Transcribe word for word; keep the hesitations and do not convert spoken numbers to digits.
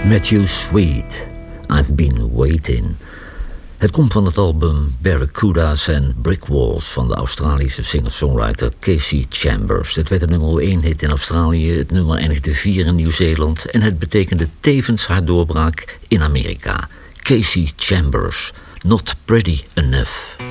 Matthew Sweet, I've Been Waiting. Het komt van het album Barracudas and Brick Walls van de Australische singer-songwriter Kasey Chambers. Het werd de nummer één hit in Australië, het nummer eindigde vier in Nieuw-Zeeland en het betekende tevens haar doorbraak in Amerika. Kasey Chambers, Not Pretty Enough.